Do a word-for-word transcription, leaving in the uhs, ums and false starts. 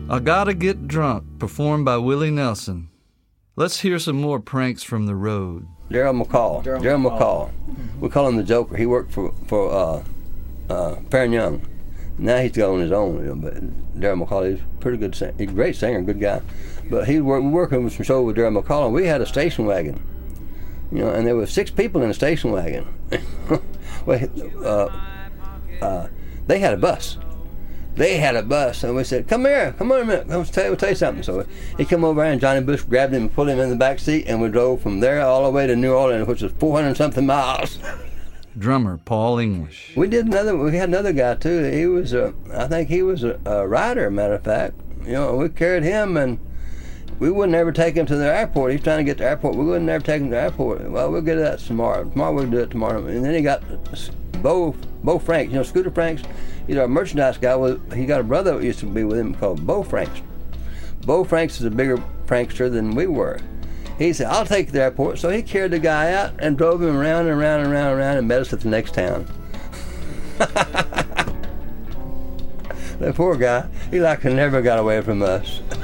I Gotta Get Drunk, performed by Willie Nelson. Let's hear some more pranks from the road. Daryl McCall. Daryl Daryl McCall. McCall. We call him the Joker. He worked for for uh, uh, Fair and Young. Now he's got on his own. You know, but Daryl McCall, he's a pretty good singer. He's a great singer, good guy. But he worked we working with some show with Daryl McCall, and we had a station wagon. You know, and there were six people in the station wagon. well, uh, uh, they had a bus. They had a bus, and we said, "Come here, come on a minute, come tell you, we'll tell you something." So he come over there, and Johnny Bush grabbed him and pulled him in the back seat, and we drove from there all the way to New Orleans, which was four hundred something miles. Drummer Paul English. We did another. We had another guy too. He was a. I think he was a, a rider. Matter of fact, you know, we carried him, and we wouldn't ever take him to the airport. He's trying to get to the airport. We wouldn't ever take him to the airport. Well, we'll get to that tomorrow. Tomorrow we'll do it tomorrow. And then he got Bo Bo Franks. You know, Scooter Franks. He's our merchandise guy. Well, he got a brother that used to be with him called Bo Franks. Bo Franks is a bigger prankster than we were. He said, "I'll take you to the airport." So he carried the guy out and drove him around and around and around and around and met us at the next town. That poor guy, he like never got away from us.